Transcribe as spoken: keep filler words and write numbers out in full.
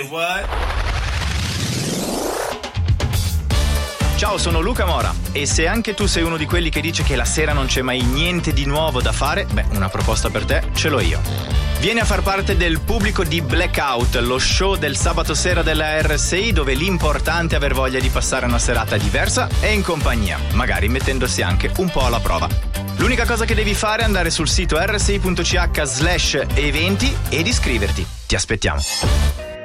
Say what? Ciao, sono Luca Mora e se anche tu sei uno di quelli che dice che la sera non c'è mai niente di nuovo da fare, beh, una proposta per te ce l'ho io. Vieni a far parte del pubblico di Blackout, lo show del sabato sera della R S I dove l'importante è aver voglia di passare una serata diversa e in compagnia, magari mettendosi anche un po' alla prova. L'unica cosa che devi fare è andare sul sito r s i punto c h slash eventi ed iscriverti. Ti aspettiamo.